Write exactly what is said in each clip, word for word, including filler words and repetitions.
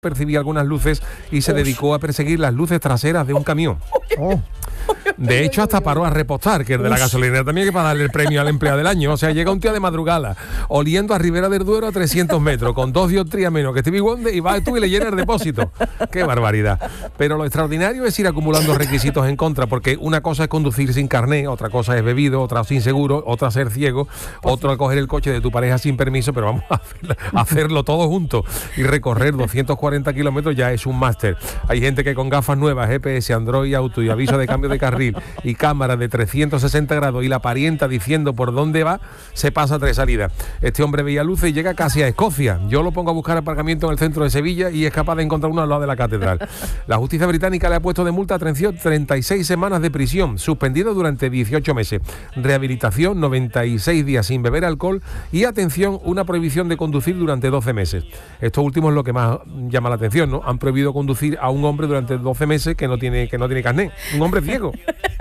percibía algunas luces y se dedicó a perseguir las luces traseras de un camión. Oh. De hecho, hasta paró a repostar, que es de la gasolinera también, que para darle el premio al empleado del año. O sea, llega un tío de madrugada, oliendo a Ribera del Duero a trescientos metros, con dos dioptrías menos que Stevie Wonder, y vas tú y le llenas el depósito. ¡Qué barbaridad! Pero lo extraordinario es ir acumulando requisitos en contra, porque una cosa es conducir sin carné, otra cosa es bebido, otra sin seguro, otra ser ciego, otra coger el coche de tu pareja sin permiso, pero vamos a hacerlo, a hacerlo todo junto y recorrer doscientos cuarenta kilómetros ya es un máster. Hay gente que con gafas nuevas, G P S, Android Auto y aviso de cambio de carril y cámara de trescientos sesenta grados y la parienta diciendo por dónde va, se pasa tres salidas. Este hombre veía luces y llega casi a Escocia. Yo lo pongo a buscar aparcamiento en el centro de Sevilla y es capaz de encontrar uno al lado de la catedral. La justicia británica le ha puesto de multa, atención, treinta y seis semanas de prisión, suspendido durante dieciocho meses, rehabilitación, noventa y seis días sin beber alcohol y, atención, una prohibición de conducir durante doce meses. Esto último es lo que más llama la atención, ¿no? Han prohibido conducir a un hombre durante doce meses que no tiene, que no tiene carné, un hombre ciego.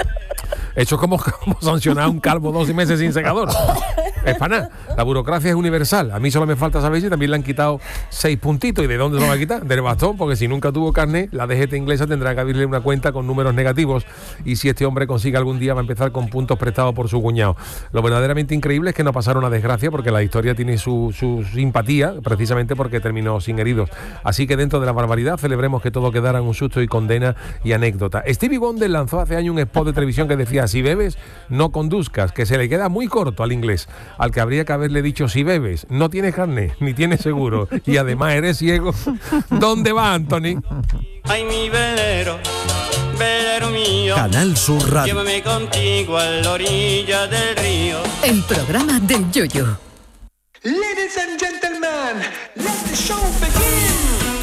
Eso es como, como sancionar a un calvo doce meses sin secador. Es para nada. La burocracia es universal. A mí solo me falta saber si también le han quitado seis puntitos. ¿Y de dónde se lo van a quitar? Del bastón, porque si nunca tuvo carné, la D G T inglesa tendrá que abrirle una cuenta con números negativos. Y si este hombre consigue algún día, va a empezar con puntos prestados por su cuñado. Lo verdaderamente increíble es que no pasaron una desgracia, porque la historia tiene su, su simpatía, precisamente porque terminó sin heridos. Así que dentro de la barbaridad, celebremos que todo quedara en un susto y condena y anécdota. Stevie Wonder lanzó hace años un spot de televisión que decía: si bebes, no conduzcas, que se le queda muy corto al inglés, al que habría que haberle dicho: si bebes, no tienes carné, ni tienes seguro, y además eres ciego. ¿Dónde va, Anthony? Ay, mi velero, velero mío, Canal Sur Radio. Llévame contigo a la orilla del río. El programa del Yoyo. Ladies and gentlemen, let the show begin.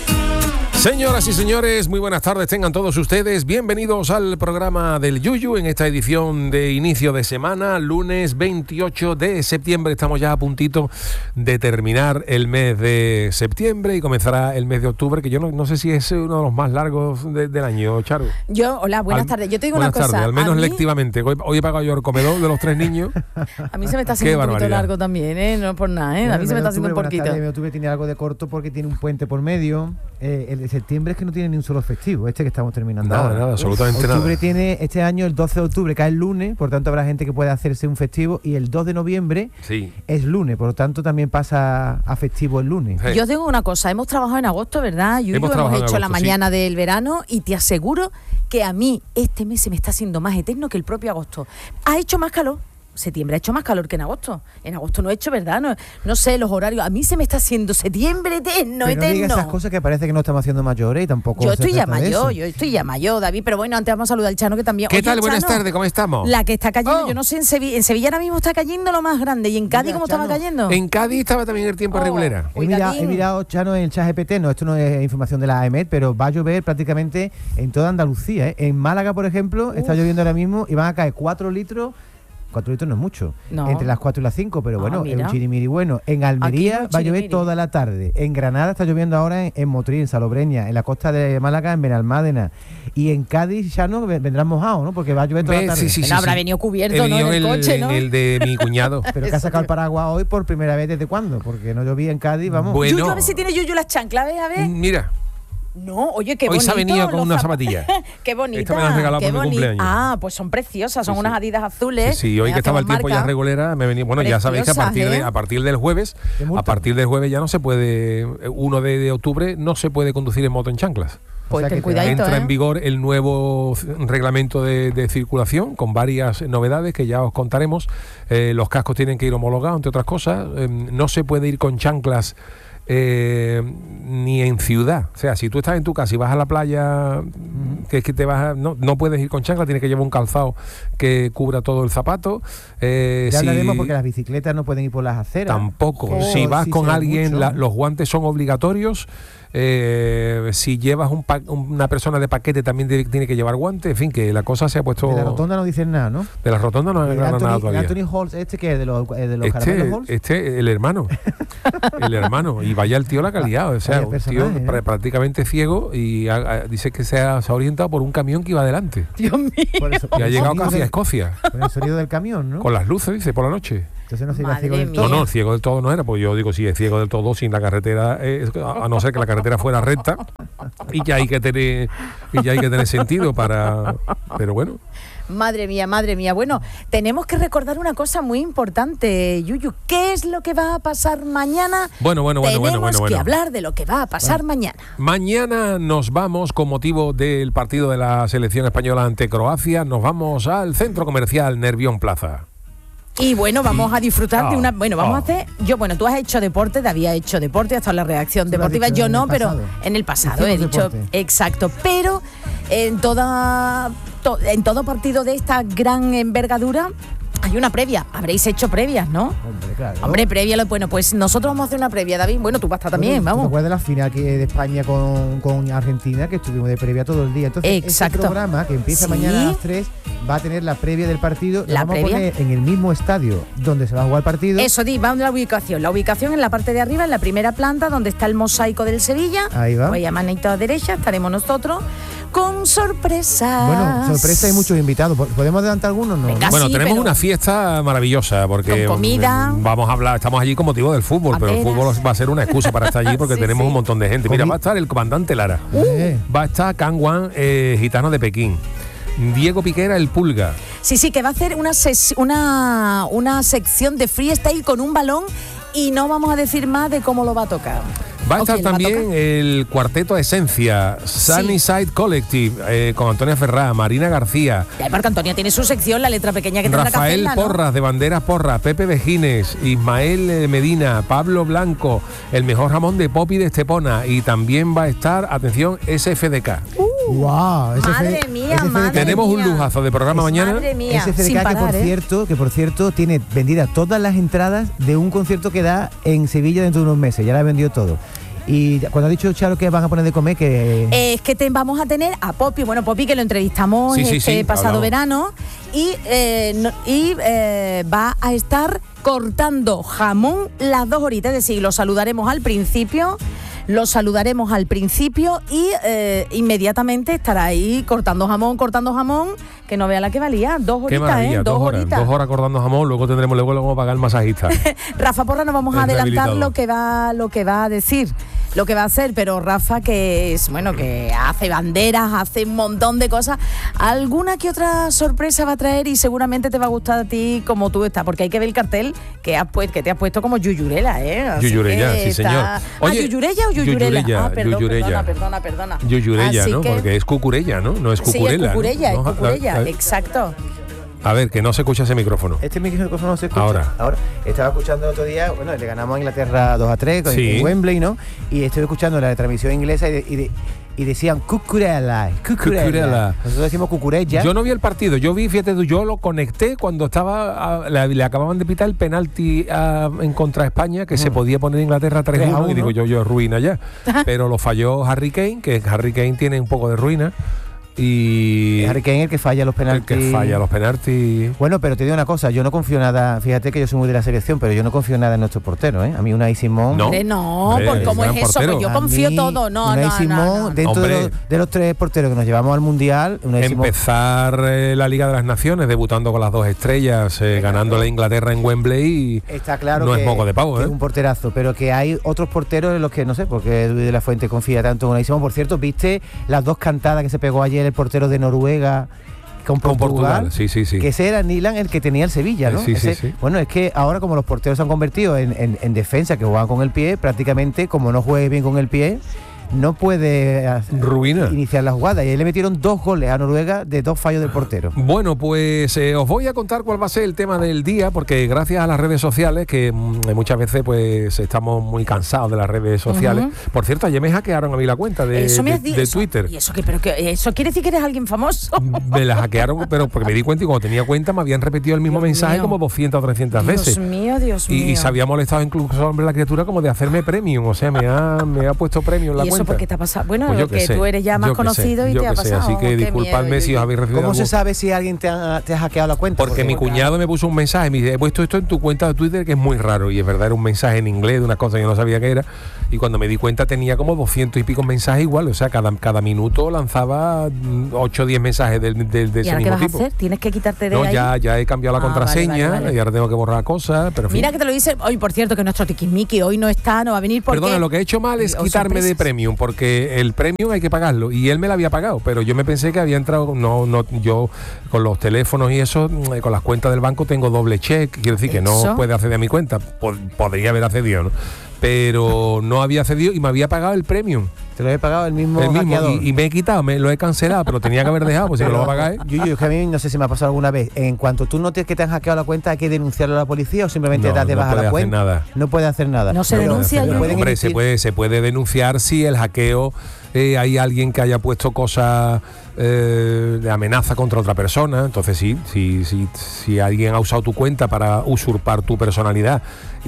Señoras y señores, muy buenas tardes tengan todos ustedes. Bienvenidos al programa del Yuyu en esta edición de inicio de semana, lunes veintiocho de septiembre. Estamos ya a puntito de terminar el mes de septiembre y comenzará el mes de octubre, que yo no, no sé si es uno de los más largos de, del año, Charo. Yo, hola, buenas al, tardes. Yo te digo una cosa. Buenas tardes, al menos mí, lectivamente. Hoy, hoy he pagado yo el comedor de los tres niños. A mí se me está haciendo un poquito largo también, ¿eh? No por nada, ¿eh? Bueno, a mí se me está haciendo un poquito. El mes de octubre tiene algo de corto porque tiene un puente por medio. Eh, el de septiembre es que no tiene ni un solo festivo, este que estamos terminando nada, ahora. Nada, absolutamente octubre nada. Octubre tiene, este año el doce de octubre cae el lunes, por tanto habrá gente que puede hacerse un festivo, y el dos de noviembre sí. es lunes, por lo tanto también pasa a festivo el lunes. Sí. Yo os digo una cosa, hemos trabajado en agosto, ¿verdad? Yuyu, hemos, hemos hecho agosto, la mañana sí. del verano, y te aseguro que a mí este mes se me está haciendo más eterno que el propio agosto. Ha hecho más calor. Septiembre ha hecho más calor que en agosto. En agosto no he hecho, ¿verdad? No, no sé, los horarios. A mí se me está haciendo septiembre eterno, pero eterno. No digas esas cosas que parece que no estamos haciendo mayores y tampoco. Yo estoy ya mayor, yo estoy ya mayor, David. Pero bueno, antes vamos a saludar al Chano, que también. ¿Qué Oye, tal? Chano, Buenas tardes, ¿cómo estamos? La que está cayendo, oh. yo no sé, en Sevilla, en Sevilla ahora mismo está cayendo lo más grande. ¿Y en Cádiz cómo Chano. estaba cayendo? En Cádiz estaba también el tiempo oh. regulera. He mirado, he mirado, Chano, en el chat G P T, no, esto no es información de la A E M E D, pero va a llover prácticamente en toda Andalucía, ¿eh? En Málaga, por ejemplo, Uf. está lloviendo ahora mismo y van a caer cuatro litros. Cuatro litros no es mucho, no. entre las cuatro y las cinco, pero bueno, es un chirimiri bueno. En Almería va a llover toda la tarde. En Granada está lloviendo ahora en, en Motril, en Salobreña, en la costa de Málaga, en Benalmádena. Y en Cádiz ya no vendrán mojados, ¿no? Porque va a llover toda la tarde. Sí, sí, sí, no, habrá sí. venido cubierto, ¿no? En el, el coche, ¿no? En el de mi cuñado. Pero que ha sacado el paraguas hoy por primera vez, ¿desde cuándo? Porque no llovía en Cádiz, vamos. Bueno, Yuyu, a ver si tiene Yuyu las chanclas, a ver. Mira. No, oye, qué Hoy bonito. Hoy se ha venido con unas zapatillas. Qué bonita. Esta me la han regalado qué por mi cumpleaños. Ah, pues son preciosas, son sí, unas sí. Adidas azules. Sí, sí, hoy que estaba el tiempo marca. ya regulera, me venía. Bueno, preciosas, ya sabéis que a partir, ¿eh? de, a partir del jueves, a partir del jueves ya no se puede, uno de octubre no se puede conducir en moto en chanclas. Pues o sea ten cuidadito, entra ¿eh? en vigor el nuevo reglamento de, de circulación con varias novedades que ya os contaremos. Eh, los cascos tienen que ir homologados, entre otras cosas. Eh, no se puede ir con chanclas Eh, ni en ciudad. O sea, si tú estás en tu casa y vas a la playa, uh-huh. que es que te vas a, no, no puedes ir con chancla, tienes que llevar un calzado que cubra todo el zapato. Eh, ya si, hablaremos porque las bicicletas no pueden ir por las aceras. Tampoco. Oh, si vas sí con alguien, la, los guantes son obligatorios. Eh, si llevas un pa- una persona de paquete también de, tiene que llevar guantes. En fin, que la cosa se ha puesto. De la rotonda no dicen nada, ¿no? De la rotonda no hay nada todavía. Anthony Halls, este que es de los, de los este, caramelos Halls. Este, el hermano. el hermano. Y vaya el tío la calidad. O sea, un tío ¿eh? pr- prácticamente ciego y a, a, dice que se ha, se ha orientado por un camión que iba adelante. Dios mío. Por eso, y ha llegado casi del, a Escocia. Con el sonido del camión, ¿no? Con las luces, dice, por la noche. Entonces no sería Madre ciego del mía. todo. No, no, ciego del todo no era, pues yo digo, si es ciego del todo, sin la carretera, eh, a no ser que la carretera fuera recta, y ya hay que tener, y ya hay que tener sentido para, pero bueno. Madre mía, madre mía. Bueno, tenemos que recordar una cosa muy importante, Yuyu. ¿Qué es lo que va a pasar mañana? Bueno, bueno, bueno, Tenemos bueno, bueno, bueno. que hablar de lo que va a pasar mañana. Mañana nos vamos, con motivo del partido de la selección española ante Croacia, nos vamos al centro comercial Nervión Plaza. Y bueno, vamos a disfrutar Oh, de una... Bueno, vamos oh. a hacer... Yo, bueno, tú has hecho deporte, te había hecho deporte, hasta la reacción Tú lo has deportiva. dicho Yo en no, el pero pasado. en el pasado he Hicimos dicho... deporte. Exacto, pero en toda... to- en todo partido de esta gran envergadura hay una previa. Habréis hecho previas, ¿no? Hombre, claro. Hombre, previa, lo- bueno, pues nosotros vamos a hacer una previa, David. Bueno, tú vas a estar también, ¿Tú te vamos. acuerdas de la final que de España con, con Argentina, que estuvimos de previa todo el día? Entonces, Exacto. este programa, que empieza Sí. mañana a las tres, va a tener la previa del partido. La vamos previa. a poner en el mismo estadio donde se va a jugar el partido. Eso, di, vamos a la ubicación. La ubicación en la parte de arriba, en la primera planta, donde está el mosaico del Sevilla. Ahí va. Voy a manito derecha, estaremos nosotros con sorpresa. Bueno, sorpresa, hay muchos invitados. ¿Podemos adelantar algunos? No. Venga. Bueno, sí, tenemos pero- una fiesta maravillosa porque Con comida. mm, vamos a hablar, estamos allí con motivo del fútbol, pero el Paperas. fútbol va a ser una excusa para estar allí porque Sí, tenemos sí. un montón de gente. Mira, Comi- va a estar el comandante Lara, Eh, va a estar Can Wan, eh, gitano de Pekín, Diego Piquera, el Pulga. Sí, sí, que va a hacer una, ses- una, una sección de freestyle con un balón y no vamos a decir más de cómo lo va a tocar. Va a ¿O estar quién va a también tocar? el cuarteto Esencia, Sunnyside Collective, eh, con Antonia Ferrá, Marina García, Ya, porque Antonia tiene su sección, la letra pequeña que tendrá que Rafael hacerla, ¿no? Porras de Banderas Porras, Pepe Vejines, Ismael eh, Medina, Pablo Blanco, el mejor jamón de Popi de Estepona, y también va a estar, atención, S F D K. wow, ese Madre fue- mía, ese fue- madre Tenemos un mía. lujazo de programa mañana. Madre mía, Ese sin F D K que parar, por ¿eh? cierto, que por cierto tiene vendidas todas las entradas de un concierto que da en Sevilla dentro de unos meses. Ya la ha vendido todo. Y cuando ha dicho Charo que van a poner de comer, que Eh, Es que te, vamos a tener a Popi, bueno, Popi que lo entrevistamos Sí, sí, este sí, pasado hablamos. verano y, eh, no- y eh, va a estar cortando jamón las dos horitas, es decir, lo saludaremos al principio, lo saludaremos al principio y eh, inmediatamente estará ahí cortando jamón, cortando jamón, que no vea la que valía, dos Qué horitas, maravilla, ¿eh? dos, horas, horitas. dos horas cortando jamón, luego tendremos, luego le vamos a pagar el masajista. Rafa Porra, nos vamos a El adelantar rehabilitador. lo que va lo que va a decir, lo que va a hacer, pero Rafa, que es bueno, que hace banderas, hace un montón de cosas, alguna que otra sorpresa va a traer y seguramente te va a gustar a ti como tú estás, porque hay que ver el cartel que has puesto, que te has puesto como Yuyurela, ¿eh? Así Yuyurella, que sí, está- señor. ¿Ah, Oye, Yuyurella o Yuyurela? Yuyurella, ah, perdón, Yuyurella. perdona, perdona, perdona. Yuyurella, Así ¿no? que- Porque es cucurella, ¿no? No es Sí, es cucurella. cucurella, ¿no? es No, cucurella, a, a- exacto. a ver, que no se escucha ese micrófono. este micrófono no se escucha. Ahora. Ahora. Estaba escuchando el otro día, bueno, le ganamos a Inglaterra dos a tres con Sí. en Wembley, ¿no? Y estoy escuchando la transmisión inglesa y, de- y, de- y decían cucurella, cucurella. Cucurella. Nosotros decimos cucurella. Yo no vi el partido, yo vi, fíjate tú, yo lo conecté cuando estaba, a- le, le acababan de pitar el penalti a- en contra de España, que se podía poner Inglaterra tres tres a uno, y uno. digo yo, yo, ruina ya. Pero lo falló Harry Kane, que Harry Kane tiene un poco de ruina, y Harry Kane el que falla los el penaltis. que falla los penaltis. Bueno, pero te digo una cosa, yo no confío nada, fíjate que yo soy muy de la selección, pero yo no confío nada en nuestro portero, ¿eh? A mí Unai Simón... No. Hombre, no, Hombre, por cómo es gran eso, portero. pues yo A confío mí, todo, no, Unai no, Simón, no, no. dentro de Hombre. los, de los tres porteros que nos llevamos al Mundial, Unai Simón... Empezar eh, la Liga de las Naciones, debutando con las dos estrellas, eh, ganándole a Inglaterra en Wembley, y Está claro no que, es moco de pavo, que ¿eh? es un porterazo, pero que hay otros porteros en los que no sé, porque Luis de la Fuente confía tanto en Unai Simón. Por cierto, ¿viste las dos cantadas que se pegó ayer el portero de Noruega con Con Portugal? Portugal, sí, sí, sí. Que ese era Nilan el que tenía el Sevilla, ¿no? Sí, sí, Ese- sí. Bueno, es que ahora como los porteros se han convertido en, en- en defensa, que juegan con el pie, prácticamente como no juegue bien con el pie, no puede hacer- Ruina. iniciar la jugada. Y ahí le metieron dos goles a Noruega de dos fallos del portero. Bueno, pues eh, os voy a contar cuál va a ser el tema del día, porque gracias a las redes sociales, que mm, muchas veces pues estamos muy cansados de las redes sociales. Ujú. Por cierto, ayer me hackearon a mí la cuenta de, Eso me de- has di- de eso- Twitter. ¿Y eso qué? Pero que, ¿eso quiere decir que eres alguien famoso? Me la hackearon, pero porque me di cuenta y cuando tenía cuenta me habían repetido el mismo Dios mensaje mío. como doscientas o trescientas veces. Dios mío, Dios Y, mío. y se había molestado incluso hombre la criatura como de hacerme premium, o sea, me ha, me ha puesto premium en la ¿Y eso cuenta. porque te ha pasado. Bueno, Pues yo que qué sé, tú eres ya más yo qué conocido sé, y yo te ha qué sé, pasado. así que Qué disculpadme miedo, si yo- os habéis recibido ¿Cómo se algún- sabe si alguien te ha, te ha hackeado la cuenta? Porque mi cuñado me puso un mensaje, me dice, he puesto esto en tu cuenta de Twitter que es muy raro. Y es verdad, era un mensaje en inglés de una cosa que yo no sabía qué era. Y cuando me di cuenta tenía como doscientos y pico mensajes igual. O sea, cada, cada minuto lanzaba ocho o diez mensajes del, del, de ¿Y ese ahora qué mismo vas a tipo. hacer? ¿Tienes que quitarte de No, ahí? ya, ya he cambiado la Ah, vale, contraseña vale, vale. y ahora tengo que borrar cosas. Pero en fin. Mira que te lo dice hoy, por cierto, que nuestro tiquismiqui hoy no está, no va a venir porque... Perdona, lo que he hecho mal es Oh, quitarme de sorpresas. premium, porque el premium hay que pagarlo y él me lo había pagado, pero yo me pensé que había entrado, no, no, yo con los teléfonos y eso, mm, con las cuentas del banco tengo doble check, quiero decir que no Eso. puede acceder a mi cuenta, Pod- podría haber accedido, ¿no? Pero no había accedido y me había pagado el premium, Te lo he pagado el mismo, el mismo hackeador. y, y me he quitado, me lo he cancelado, pero tenía que haber dejado, pues si me lo va a pagar, ¿eh? Yo, yo, es que a mí no sé si me ha pasado alguna vez. En cuanto tú notes que te han hackeado la cuenta, ¿hay que denunciarlo a la policía o simplemente No, das de no baja puede la hacer cuenta? nada. No puede hacer nada. No se Pero- denuncia, pero yo- pueden Hombre, se emitir- puede, se puede denunciar si el hackeo, eh, hay alguien que haya puesto cosas eh, de amenaza contra otra persona. Entonces sí, sí, sí, si alguien ha usado tu cuenta para usurpar tu personalidad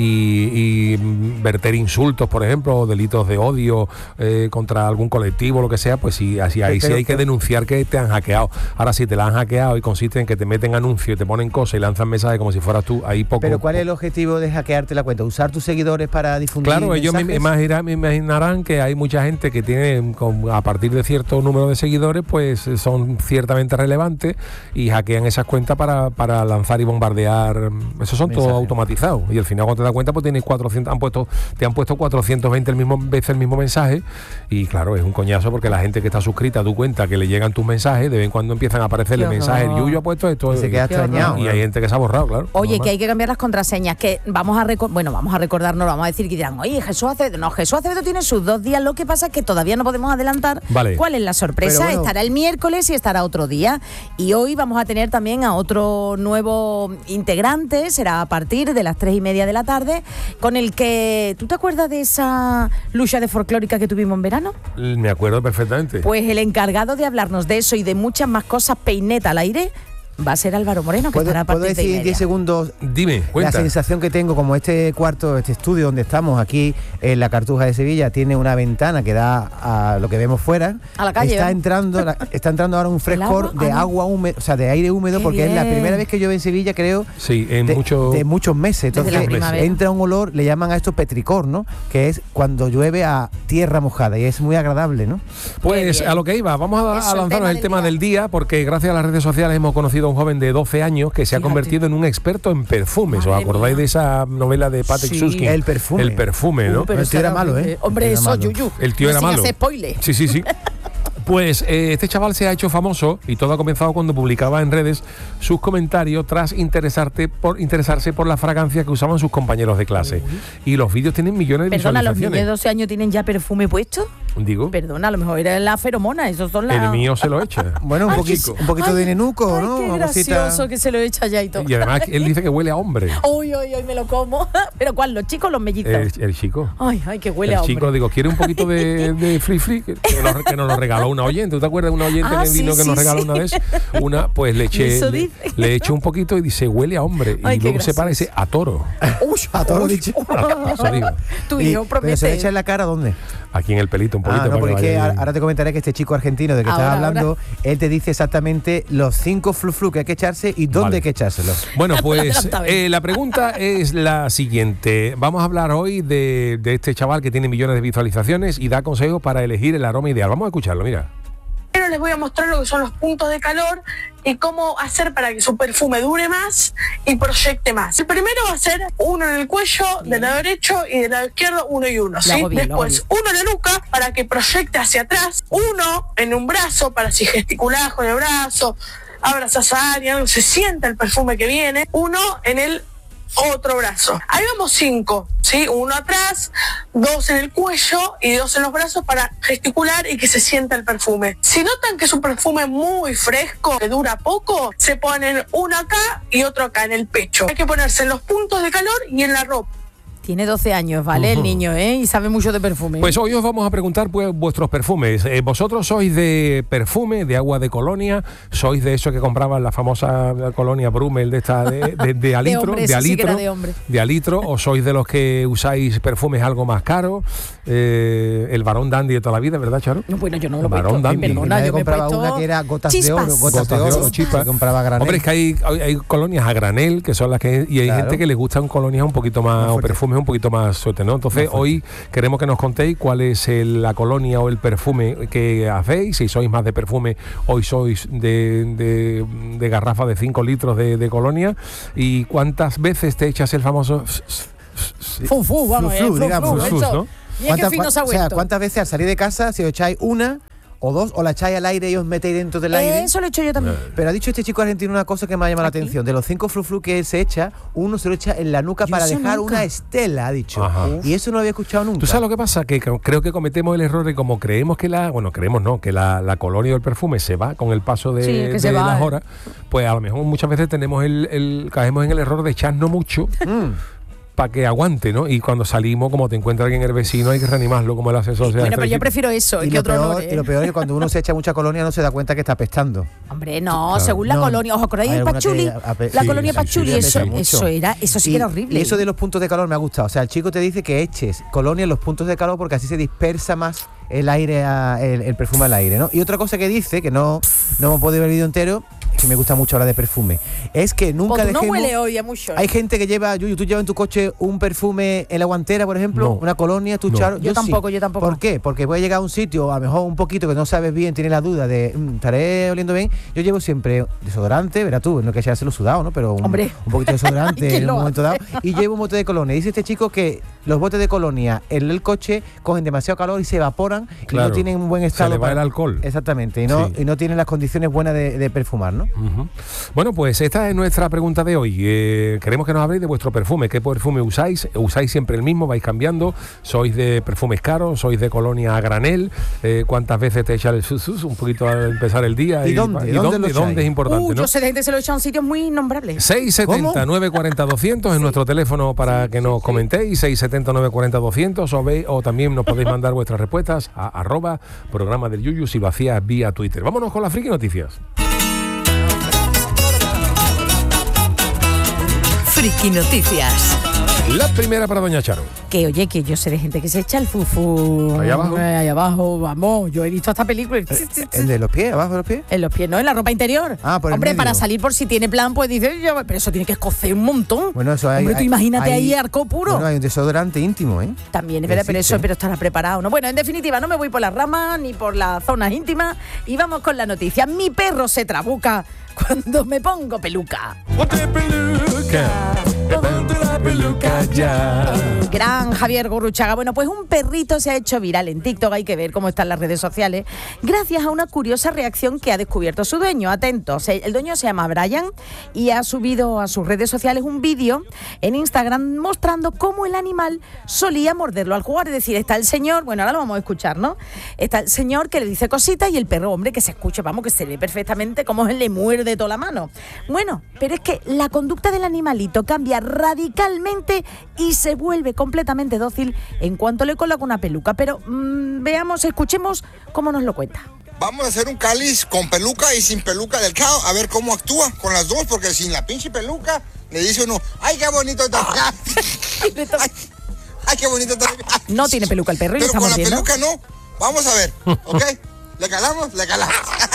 y, y mm, verter insultos, por ejemplo, o delitos de odio eh, contra algún colectivo, lo que sea, pues sí, así ahí sí Pero- hay que denunciar que te han hackeado. Ahora, si te la han hackeado y consiste en que te meten anuncios, te ponen cosas y lanzan mensajes como si fueras tú, ahí poco. Pero ¿cuál es el objetivo de hackearte la cuenta? ¿Usar tus seguidores para difundir Claro, ellos me, mensajes? imagina- me imaginarán que hay mucha gente que tiene, con- a partir de cierto número de seguidores, pues eh, son ciertamente relevantes y hackean esas cuentas para, para lanzar y bombardear. Esos son todos Mensajes. automatizados. Y al final, cuando te das cuenta, pues tienes cuatrocientos, han puesto, te han puesto cuatrocientos veinte el mismo, veces el mismo mensaje. Y claro, es un coñazo porque la gente que está suscrita a tu cuenta, que le llegan tus mensajes, de vez en cuando empiezan a aparecerle Qué mensajes. El horror. Yuyo ha puesto esto. Y se y- queda Qué extrañado. y hay gente que se ha borrado, claro. Oye, normal. que hay que cambiar las contraseñas, que vamos a reco- bueno, vamos a recordarnos, vamos a decir que dirán, oye, Jesús Acevedo, no, Jesús Acevedo tiene sus dos días, lo que pasa es que todavía no podemos adelantar Vale. cuál es la sorpresa, Pero bueno. estará el miércoles y estará otro día. Y hoy vamos a tener también a otro nuevo integrante, será a partir de las tres y media de la tarde, con el que, ¿tú te acuerdas de esa lucha de folclórica que tuvimos en verano? Me acuerdo perfectamente. Pues el encargado de hablarnos de eso y de muchas más cosas, peineta al aire, va a ser Álvaro Moreno, que ¿Puedo, estará a puedo partir de y decir en media. diez segundos Dime, la cuenta. sensación que tengo? Como este cuarto, este estudio donde estamos aquí en la Cartuja de Sevilla tiene una ventana que da a lo que vemos fuera, A la calle, está ¿eh? entrando la- está entrando ahora un frescor agua? de Ah, no. agua húmeda, o sea, de aire húmedo, Qué porque es la bien. primera vez que llueve en Sevilla, creo, Sí, en de, mucho... de muchos meses. Desde Entonces la primavera. entra un olor, le llaman a esto petricor, ¿no? Que es cuando llueve a tierra mojada y es muy agradable, ¿no? Pues bien. a lo que iba, vamos a, Eso, a el lanzarnos tema el del tema día. del día, porque gracias a las redes sociales hemos conocido a un joven de doce años que se ha Fíjate. convertido en un experto en perfumes. ¿Os Madre acordáis mía. de esa novela de Patrick Sí. Susskind? El perfume. El perfume, ¿no? Uh, pero El tío era eso malo, ¿eh? Hombre, Era eso, malo. Yuyu. El tío No era sin malo. hacer spoiler. Sí, sí, sí. Pues eh, este chaval se ha hecho famoso y todo ha comenzado cuando publicaba en redes sus comentarios tras interesarte por, interesarse por la fragancia que usaban sus compañeros de clase. Y los vídeos tienen millones de Perdona, ¿los niños de visualizaciones. doce años tienen ya perfume puesto? Digo, Perdona, a lo mejor era la feromona, esos son las... el mío se lo echa. Bueno, un Ay, poquito, qué- un poquito de ay, nenuco, ay, ¿no? qué Una cosita- gracioso que se lo echa ya y todo. Y además él dice que huele a hombre. Uy, uy, uy, me lo como. ¿Pero cuál? ¿Los chicos o los mellizos? El, el chico. Ay, ay, que huele el a hombre. chico, digo, ¿quiere un poquito de, de free free? Que, que nos, que nos lo regaló una oyente. ¿Tú te acuerdas de una oyente Ah, que vino sí, que sí, nos regaló sí. una vez? Una, pues le eché, Eso le, dice. le eché un poquito y dice, huele a hombre. Ay, y qué luego se gracioso. parece a toro. Uy, A todo lo uy, dicho. Eso digo. Tu Y- hijo ¿Pero se le promete. echa en la cara dónde? Aquí en el pelito un poquito. Ah, no, para porque es que que vaya ahora bien. ahora te comentaré que este chico argentino de que Ahora, estaba hablando, él te dice exactamente los cinco flu flu que hay que echarse y dónde Vale. hay que echárselos. Bueno, pues Adelanta, ven. eh, la pregunta es la siguiente. Vamos a hablar hoy de, de este chaval que tiene millones de visualizaciones y da consejos para elegir el aroma ideal. Vamos a escucharlo, mira. Primero les voy a mostrar lo que son los puntos de calor y cómo hacer para que su perfume dure más y proyecte más. El primero va a ser uno en el cuello, del lado derecho, y del lado izquierdo uno y uno. ¿sí? hago bien, lo hago Después uno en la nuca para que proyecte hacia atrás, uno en un brazo para si gesticulás con el brazo, abrazas a alguien, se sienta el perfume que viene, uno en el otro brazo. Ahí vamos cinco, ¿sí? Uno atrás, dos en el cuello y dos en los brazos para gesticular y que se sienta el perfume. Si notan que su perfume es muy fresco, que dura poco, se ponen uno acá y otro acá en el pecho. Hay que ponerse en los puntos de calor y en la ropa. Tiene doce años, ¿vale? Uh-huh. El niño, ¿eh? Y sabe mucho de perfume. Pues hoy os vamos a preguntar pues vuestros perfumes. Eh, ¿Vosotros sois de perfume, de agua de colonia? ¿Sois de eso que compraban la famosa colonia Brummel de esta de, de, de alitro? de, hombre, de alitro, sí de, hombre. de alitro. ¿O sois de los que usáis perfumes algo más caros? Eh, el Barón Dandy de toda la vida, ¿verdad, Charo? No, bueno, yo no lo he Barón puesto. Dandy. Perdona, yo compraba puesto... una que era gotas chispas. de oro, gotas, gotas de oro, oro chispas. compraba granel. Hombre, es que hay, hay, hay colonias a granel, que son las que... Y hay claro. gente que le gustan colonias un poquito más, más o perfumes un poquito más sueltos, ¿no? Entonces, hoy queremos que nos contéis cuál es el, la colonia o el perfume que hacéis, si sois más de perfume, hoy sois de, de, de garrafa de cinco litros de, de colonia, y cuántas veces te echas el famoso... Fu, fu, vamos, flu, flu, digamos, flu, flu, ¿no? ¿Cuántas, cu- o sea, ¿cuántas veces al salir de casa, si os echáis una o dos, o la echáis al aire y os metéis dentro del aire? Eso lo he hecho yo también. Pero ha dicho este chico argentino una cosa que me ha llamado la atención. De los cinco frufru que él se echa, uno se lo echa en la nuca yo para dejar nunca. una estela, ha dicho. Ajá. Y eso no lo había escuchado nunca. ¿Tú sabes lo que pasa? Que creo que cometemos el error de como creemos que la... Bueno, creemos no, que la, la colonia del perfume se va con el paso de, sí, de va, las eh. horas, pues a lo mejor muchas veces tenemos el, el caemos en el error de echarnos mucho... para que aguante, ¿no? Y cuando salimos, como te encuentra alguien el vecino, hay que reanimarlo como el asesor. Bueno, pero yo prefiero eso, y que lo otro peor, olor, ¿eh? Y lo peor es que cuando uno se echa mucha colonia no se da cuenta que está apestando. Hombre, no, claro. según la no. colonia. ¿Os acordáis del Pachuli? Ape- la sí, colonia sí, Pachuli, sí, eso, sí, eso era, eso sí y, que era horrible. Y eso de los puntos de calor me ha gustado. O sea, el chico te dice que eches colonia en los puntos de calor porque así se dispersa más el aire, a, el, el perfume al aire, ¿no? Y otra cosa que dice, que no, no hemos podido ver el vídeo entero, que me gusta mucho hablar de perfume, es que nunca dejemos... no huele hoy a mucho. ¿eh? Hay gente que lleva, Yuyu, tú llevas en tu coche un perfume en la guantera, por ejemplo, no. una colonia, tu no. charo. Yo, yo tampoco, sí. yo tampoco. ¿Por qué? Porque puede llegar a un sitio, a lo mejor un poquito que no sabes bien, tienes la duda de, mmm, estaré oliendo bien. Yo llevo siempre desodorante, verás tú, no hay que echárselo sudado, ¿no? Pero un, Hombre. un poquito de desodorante en un momento dado. Y llevo un bote de colonia. Dice este chico que los botes de colonia en el coche cogen demasiado calor y se evaporan, claro. y no tienen un buen estado. Se le va para... el alcohol. Exactamente, y no, sí. y no tienen las condiciones buenas de, de perfumar, ¿no? Uh-huh. Bueno, pues esta es nuestra pregunta de hoy. Eh, queremos que nos habléis de vuestro perfume. ¿Qué perfume usáis? ¿Usáis siempre el mismo? ¿Vais cambiando? ¿Sois de perfumes caros? ¿Sois de colonia a granel? Eh, ¿Cuántas veces te echa el sus un poquito al empezar el día? ¿Y, y dónde? ¿Y dónde, ¿dónde, ¿dónde es importante? Uh, ¿no? Yo sé de gente que se lo echa en sitios muy innombrables. seis setenta, nueve cuarenta, doscientos es sí. nuestro teléfono para sí, que nos sí, comentéis. seis setenta, nueve cuarenta, doscientos o, ve, o también nos podéis mandar vuestras respuestas a arroba programa del Yuyu si lo hacías vía Twitter. Vámonos con las friki noticias. Friki Noticias. La primera para doña Charo. Que oye, que yo sé de gente que se echa el fufu. Ahí abajo. Ahí abajo, vamos. Yo he visto esta película. ¿El de los pies? ¿Abajo de los pies? En los pies, no, en la ropa interior. Ah, por el Hombre, medio. para salir por si tiene plan, pues dice, yo, pero eso tiene que escocer un montón. Bueno, eso hay. Hombre, tú hay, imagínate hay, ahí arco puro. Bueno, hay un desodorante íntimo, ¿eh? También es verdad, pero eso, pero estará preparado, ¿no? Bueno, en definitiva, no me voy por las ramas ni por las zonas íntimas y vamos con la noticia. Mi perro se trabuca cuando me pongo peluca. Ponte peluca. Ponte la peluca ya. Gran Javier Gurruchaga. Bueno, pues un perrito se ha hecho viral en TikTok, hay que ver cómo están las redes sociales, gracias a una curiosa reacción que ha descubierto su dueño. Atentos, el dueño se llama Brian y ha subido a sus redes sociales un vídeo en Instagram mostrando cómo el animal solía morderlo al jugar. Es decir, está el señor, bueno, ahora lo vamos a escuchar, ¿no? Está el señor que le dice cositas y el perro, hombre, que se escucha, vamos, que se ve perfectamente cómo él le muerde toda la mano. Bueno, pero es que la conducta del animalito cambia radicalmente y se vuelve completamente dócil en cuanto le coloca una peluca. Pero mmm, veamos, escuchemos cómo nos lo cuenta. Vamos a hacer un cáliz con peluca y sin peluca del cao, a ver cómo actúa con las dos, porque sin la pinche peluca le dice uno, ¡ay, qué bonito está! ¡Ay, ay, qué bonito está! No tiene peluca el perro y pero está con mordiendo. la peluca no. Vamos a ver, ¿ok? ¿Le calamos? Le calamos.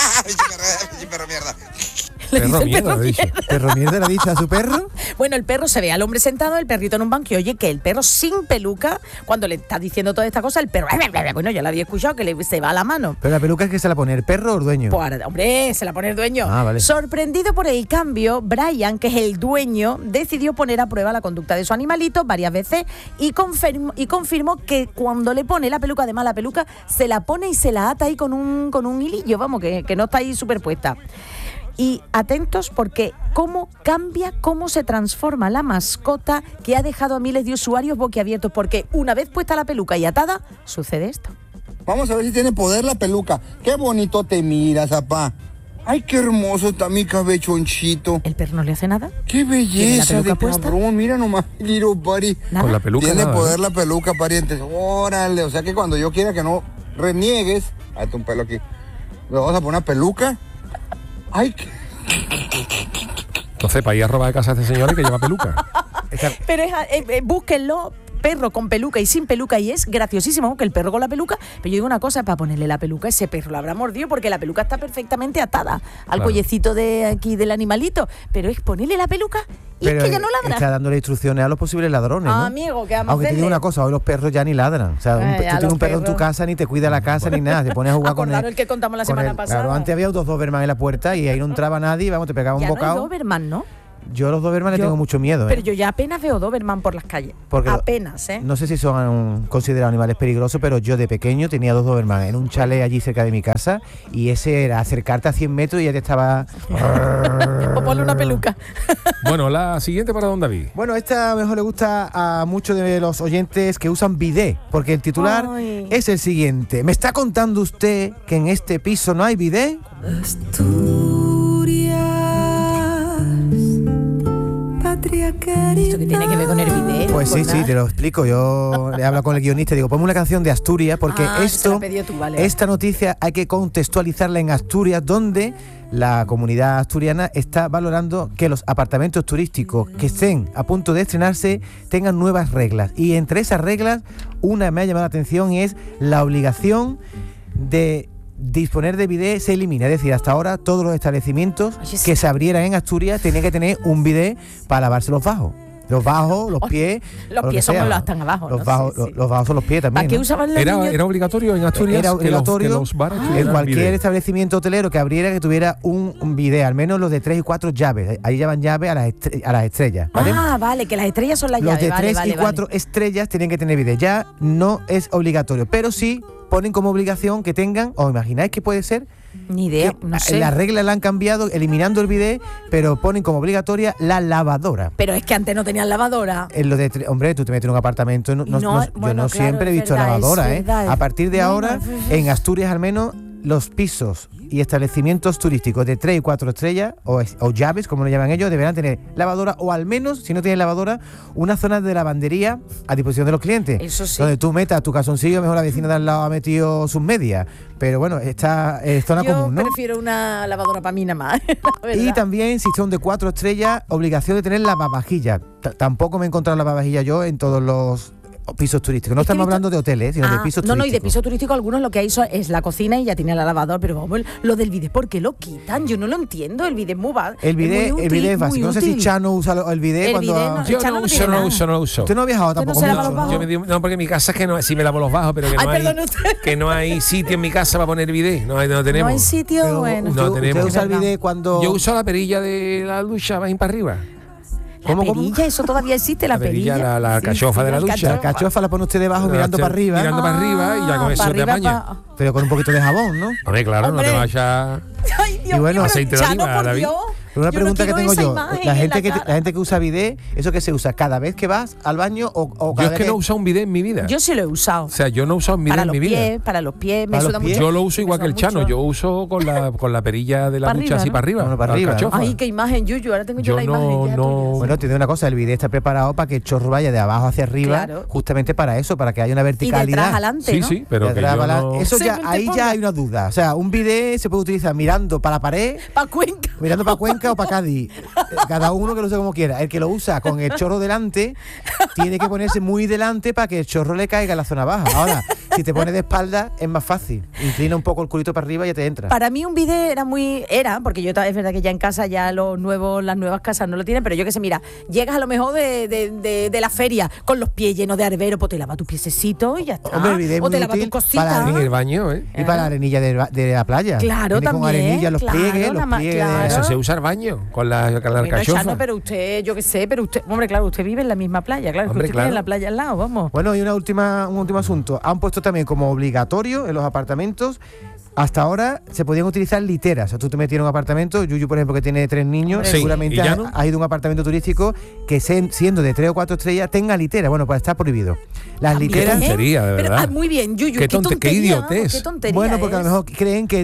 Pinche perro mierda. Le perro dice mierda, perro le dice. mierda. ¿Perro mierda le ha dicho a su perro? Bueno, el perro se ve al hombre sentado, el perrito en un banco y oye que el perro sin peluca, cuando le está diciendo toda esta cosa, el perro, bueno, ya lo había escuchado, que le, se va a la mano. Pero la peluca es que se la pone el perro o el dueño. Pues, hombre, se la pone el dueño. Ah, vale. Sorprendido por el cambio, Brian, que es el dueño, decidió poner a prueba la conducta de su animalito varias veces y confirmó, y confirmó que cuando le pone la peluca, además la peluca, se la pone y se la ata ahí con un, con un hilillo, vamos, que, que no está ahí superpuesta. Y atentos porque cómo cambia, cómo se transforma la mascota que ha dejado a miles de usuarios boquiabiertos, porque una vez puesta la peluca y atada, sucede esto. Vamos a ver si tiene poder la peluca. Qué bonito te miras, papá. Ay, qué hermoso está mi cabechonchito. ¿El perro no le hace nada? Qué belleza de puesta? cabrón. Mira nomás, Little Buddy. Con la peluca Tiene nada, poder ¿eh? la peluca, pariente. Órale, o sea que cuando yo quiera que no reniegues, hazte un pelo aquí. Le vamos a poner una peluca. Ay, qué... Entonces, para ir a robar de casa a este señor hay que lleva peluca. Pero es, eh, eh, búsquenlo, perro con peluca y sin peluca, y es graciosísimo que el perro con la peluca. Pero yo digo una cosa, para ponerle la peluca, ese perro la habrá mordido porque la peluca está perfectamente atada al Claro. cuellecito de aquí del animalito. Pero es ponerle la peluca y Pero es que ya no ladra. está dándole instrucciones a los posibles ladrones, Ah, ¿no? amigo, ¿qué vamos a Aunque te digo hacerle? una cosa, hoy los perros ya ni ladran. O sea, un- Ay, tú a tienes los un perro en tu perros. casa, ni te cuida la casa ni nada, te pones a jugar con Acordaros él. el que contamos la con semana él. pasada. Claro, antes había dos Doberman en la puerta y ahí no entraba nadie, vamos, te pegaba un Ya no hay bocado. Doberman, ¿no? Yo a los Doberman le Yo- tengo mucho miedo, ¿eh? Pero yo ya apenas veo Doberman por las calles. Porque lo- apenas, ¿eh? No sé si son um, considerados animales peligrosos, pero yo de pequeño tenía dos Doberman en un chalet allí cerca de mi casa y ese era acercarte a cien metros y ya te estaba... O ponle una peluca. Bueno, la siguiente para don David. Bueno, esta a lo mejor le gusta a muchos de los oyentes que usan bidet, porque el titular Ay. es el siguiente. ¿Me está contando usted que en este piso no hay bidet? ¿Esto qué tiene que ver con el bidet? Pues sí, sí, nada. te lo explico. Yo le hablo con el guionista y digo, ponme una canción de Asturias, porque Ah, se la esto, ha pedido tú, vale. esta noticia hay que contextualizarla en Asturias, donde la comunidad asturiana está valorando que los apartamentos turísticos que estén a punto de estrenarse tengan nuevas reglas. Y entre esas reglas, una me ha llamado la atención y es la obligación de disponer de bidet se elimina. Es decir, hasta ahora todos los establecimientos Oye, sí. que se abrieran en Asturias tenían que tener un bidet para lavarse los bajos. Los bajos, los pies. Los o lo que pies son sea. los están abajo, Los, ¿no? bajos, Sí, sí. los, los bajos son los pies también. ¿Para qué ¿no? usaban los Era, niños? era obligatorio en Asturias Era que los- obligatorio que los bares en tuvieran cualquier bidet. establecimiento hotelero que abriera que tuviera un, un bidet, al menos los de tres y cuatro llaves. Ahí llevan llaves a las, estre- a las estrellas. ¿vale? Ah, vale, que las estrellas son las Los llaves. de vale, tres vale, y vale. cuatro estrellas tienen que tener bidet. Ya no es obligatorio, pero sí ponen como obligación que tengan, ¿os imagináis que puede ser? Ni idea, Que no sé. Las reglas la han cambiado eliminando el bidet, pero ponen como obligatoria la lavadora. Pero es que antes no tenían lavadora. En lo de tre- hombre, tú te metes en un apartamento, no, no- No, no- yo bueno, no claro, siempre he es visto verdad, lavadora, es ¿eh? verdad. A partir de No, ahora, no, no, no. en Asturias al menos, los pisos y establecimientos turísticos de tres y cuatro estrellas, o, es- o llaves, como lo llaman ellos, deberán tener lavadora, o al menos, si no tienen lavadora, una zona de lavandería a disposición de los clientes. Eso sí. Donde tú metas tu calzoncillo, mejor la vecina de al lado ha metido sus medias. Pero bueno, está es zona Yo común, ¿no? prefiero una lavadora para mí nada más. la Y verdad. también, si son de cuatro estrellas, obligación de tener lavavajillas. T- Tampoco me he encontrado lavavajillas yo en todos los pisos turísticos. No Es que he estamos visto- hablando de hoteles, sino Ah, de pisos no, no, y turísticos. de piso turístico algunos lo que hay son- es la cocina y ya tiene la lavadora, pero vamos, lo del bidet, ¿por qué lo quitan? Yo no lo entiendo, el bidet es muy va- El bidet, es muy el útil, bidet es muy básico. No sé si útil. Chano usa lo- el bidet El cuando... bidet no- Yo Chano no no uso, tiene no nada. uso, no uso. Usted no ha viajado Usted no tampoco se lava mucho, los ¿no? bajos. Yo me digo, no, porque en mi casa es que no, sí me lavo los bajos, pero que Ay, no hay, perdón, usted. que no hay sitio en mi casa para poner bidet. No, hay, no tenemos. No hay sitio, Pero bueno. usted, No usted tenemos. usa el Es verdad. bidet cuando... Yo uso la perilla de la ducha, va para arriba. La ¿Cómo, cómo? perilla, eso todavía existe, la, La perilla, perilla. la- la cachofa de la ducha. La cachofa la pone usted debajo mirando para arriba, Mirando para arriba y ya con Ah, eso pa' te arriba, apaña. pa- pero con un poquito de jabón, ¿no? Hombre, claro, Hombre. no te vayas. Ay, Dios Y bueno, mío, aceite de Chano, oliva, por David. Dios. Pero una Yo no pregunta que quiero tengo esa yo, imagen la en gente, la que, cara. la gente que usa bidet, ¿eso que se usa cada vez que vas al baño o, o Yo cada es vez que no he usado un bidet en mi vida. Yo sí lo he usado. O sea, yo no he usado un bidet Para en los mi vida. pies, para los pies, me Para los suda pies. mucho. Yo lo uso me igual que el suda Chano, mucho. yo uso con la, con la perilla de la Para ducha arriba, así ¿no? para arriba. Bueno, para la arriba, ¿no? cachofa. Ay, qué imagen, Yuyu, ahora tengo yo, Yo la no- imagen ya. no- tuya. Bueno, te digo una cosa, el bidet está preparado para que el chorro vaya de abajo hacia arriba, Claro. justamente para eso, para que haya una Y verticalidad. detrás adelante, Sí, ¿no? sí, pero De que atrás yo para no... adelante. Eso ya, Según te ahí ponga. ya hay una duda. O sea, un bidet se puede utilizar mirando para la pared, Pa' Cuenca. mirando para Cuenca o para Cádiz. Eh, Cada uno que lo use como quiera. El que lo usa con el chorro delante, tiene que ponerse muy delante para que el chorro le caiga en la zona baja. Ahora, si te pones de espalda, es más fácil. Inclina un poco el culito para arriba y ya te entra. Para mí un bidet era muy... Era, porque yo ta- es verdad que ya en casa ya los nuevos, las nuevas casas no lo tienen, pero yo que sé, mira, llegas a lo mejor de, de, de, de la feria con los pies llenos de arbero, pues te lava tu piececito y ya está. Hombre, el bidet es o te muy lava útil tu cosita. para En el baño, ¿eh? Y para la arenilla de, la- de la playa. Claro, Viene con también, arenilla los claro, pliegues, los nada más, pliegues. claro. Eso se usa el baño con la, con la Bueno, alcachofa. Chano, pero usted, yo qué sé, pero usted, hombre, claro, usted vive en la misma playa, claro, Hombre, que usted claro. tiene la playa al lado, vamos. Bueno, y una última, un último asunto. Han puesto también como obligatorio en los apartamentos. Hasta ahora se podían utilizar literas. O sea, tú te metías en un apartamento, Yuyu, por ejemplo, que tiene tres niños, Sí, seguramente ¿y ya ha, no? ha ido a un apartamento turístico que se- siendo de tres o cuatro estrellas tenga litera. Bueno, pues está prohibido. Las También, literas... tontería, de Pero, verdad. ah, muy bien, Yuyu, Qué qué, tonte- qué tontería, idiotez. qué tontería Bueno, porque a lo es. mejor creen que